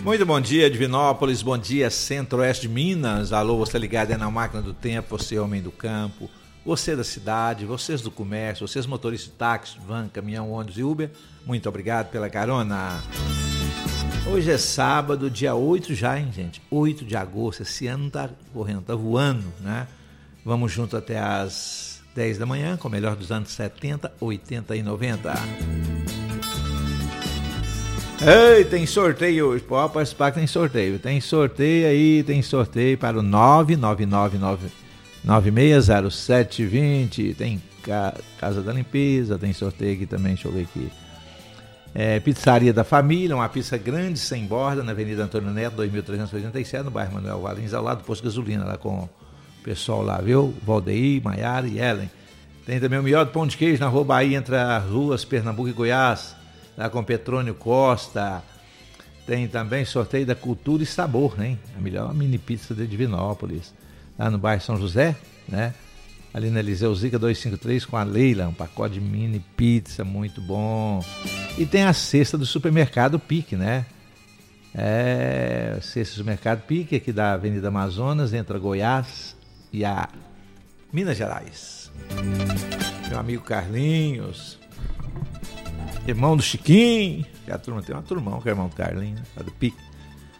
Muito bom dia, Divinópolis, bom dia, Centro-Oeste de Minas. Alô, você ligado aí na máquina do tempo, você homem do campo, você da cidade, vocês do comércio, vocês motoristas de táxi, van, caminhão, ônibus e Uber, muito obrigado pela carona. Hoje é sábado, dia 8 já, hein, gente? 8 de agosto, esse ano tá correndo, tá voando, né? Vamos junto até às 10 da manhã, com o melhor dos anos 70, 80 e 90. Ei, tem sorteio hoje, pode participar que tem sorteio. Tem sorteio aí, tem sorteio para o 999960720. Tem Casa da Limpeza, tem sorteio aqui também, deixa eu ver aqui. Pizzaria da Família, uma pizza grande, sem borda, na Avenida Antônio Neto, 2387, no bairro Manuel Valins, ao lado do posto de gasolina, lá com o pessoal lá, viu? Valdeir, Maiara e Ellen. Tem também o melhor do pão de queijo na Rua Bahia, entre as ruas Pernambuco e Goiás, lá com Petrônio Costa. Tem também sorteio da Cultura e Sabor, né? A melhor mini pizza de Divinópolis, lá no bairro São José, né? Ali na Eliseu Zica 253 com a Leila, um pacote de mini pizza muito bom. E tem a cesta do supermercado Pique, né? A cesta do supermercado Pique, aqui da Avenida Amazonas, entre a Goiás e a Minas Gerais. Meu amigo Carlinhos, irmão do Chiquinho, que a turma tem uma turmão que é irmão do Carlinhos, né? Do Pique.